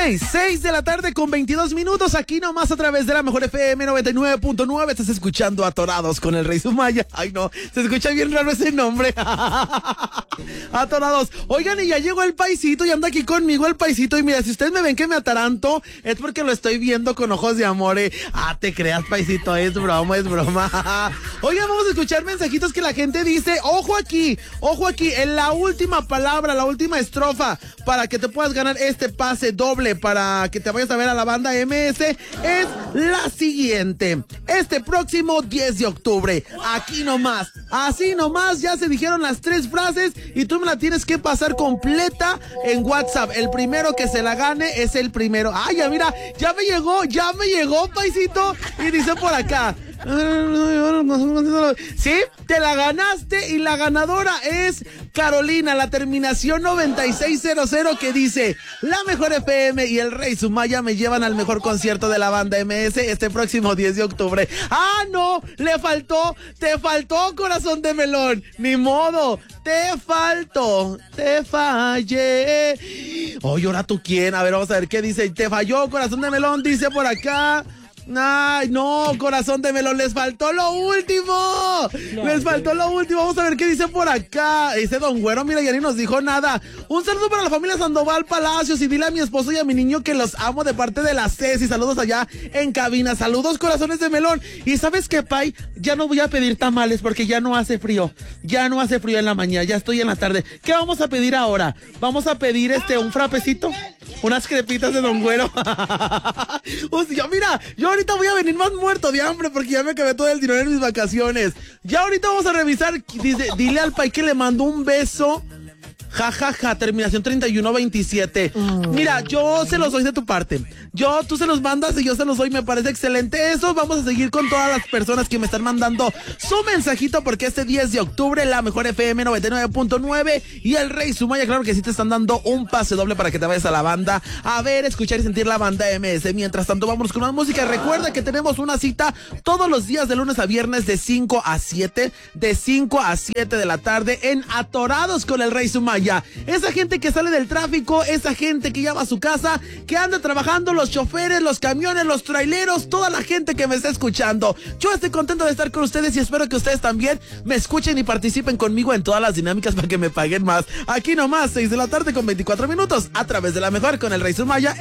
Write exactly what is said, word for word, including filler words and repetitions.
seis, seis de la tarde con veintidós minutos, aquí nomás a través de la mejor F M noventa y nueve punto nueve. Estás escuchando Atorados con el Rey Sumaya. Ay, no, se escucha bien raro ese nombre. Atorados. Oigan, y ya llegó el paisito y anda aquí conmigo el paisito. Y mira, si ustedes me ven que me ataranto, es porque lo estoy viendo con ojos de amor. Eh. Ah, te creas, paisito, es broma, es broma. Oigan, vamos a escuchar mensajitos que la gente dice. Ojo aquí, ojo aquí, en la última palabra, la última estrofa, para que te puedas ganar este pase doble para que te vayas a ver a la banda M S, es la siguiente. Este próximo diez de octubre, aquí nomás, así nomás, ya se dijeron las tres frases y tú me la tienes que pasar completa en WhatsApp. El primero que se la gane es el primero. Ay, ya mira, ya me llegó, ya me llegó, paisito, y dice por acá. Sí, te la ganaste y la ganadora es Carolina, la terminación noventa y seis cero cero, que dice: la mejor F M y el Rey Sumaya me llevan al mejor concierto de la banda M S este próximo diez de octubre. Ah, no, le faltó, te faltó, corazón de melón, ni modo, te faltó, te fallé. Oye, ahora tú quién, a ver, vamos a ver qué dice. Te falló, corazón de melón, dice por acá. Ay, no, corazón de melón, les faltó lo último. No, les faltó lo último. Vamos a ver qué dice por acá. Ese don Güero, mira, ya ni nos dijo nada. Un saludo para la familia Sandoval Palacios y dile a mi esposo y a mi niño que los amo de parte de la Ceci. Saludos allá en cabina. Saludos, corazones de melón. Y ¿sabes qué, Pai? Ya no voy a pedir tamales porque ya no hace frío. Ya no hace frío en la mañana, ya estoy en la tarde. ¿Qué vamos a pedir ahora? Vamos a pedir este, un frapecito, unas crepitas de don Güero. O sea, mira, yo ahorita voy a venir más muerto de hambre porque ya me acabé todo el dinero en mis vacaciones. Ya ahorita vamos a revisar. Dice, dile al Pai que le mando un beso. Ja, ja, ja, terminación treinta y uno veintisiete. Mm. Mira, yo se los doy de tu parte. Yo, tú se los mandas y yo se los doy, me parece excelente eso. Vamos a seguir con todas las personas que me están mandando su mensajito, porque este diez de octubre la mejor F M noventa y nueve punto nueve y el Rey Sumaya, claro que sí, te están dando un pase doble para que te vayas a la banda a ver, escuchar y sentir la banda M S. Mientras tanto, vamos con más música. Recuerda que tenemos una cita todos los días de lunes a viernes de cinco a siete, de cinco a siete de la tarde en Atorados con el Rey Sumaya. Esa gente que sale del tráfico, esa gente que llama a su casa, que anda trabajando, los choferes, los camiones, los traileros, toda la gente que me está escuchando. Yo estoy contento de estar con ustedes y espero que ustedes también me escuchen y participen conmigo en todas las dinámicas para que me paguen más. Aquí nomás, seis de la tarde con veinticuatro minutos, a través de la mejor con el Rey Sumaya.